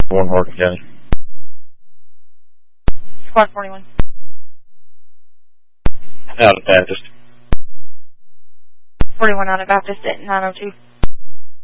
1 Horton County. Squad 41. Out of Baptist. 41 out of Baptist at 902.